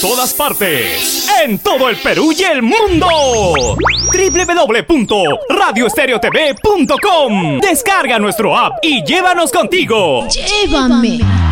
todas partes, en todo el Perú y el mundo. www.radioestereotv.com. Descarga nuestro app y llévanos contigo. Llévame.